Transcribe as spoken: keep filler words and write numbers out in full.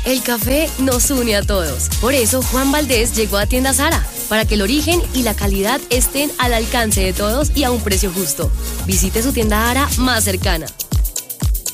El café nos une a todos. Por eso Juan Valdés llegó a Tienda Zara, para que el origen y la calidad estén al alcance de todos y a un precio justo. Visite su tienda Zara más cercana.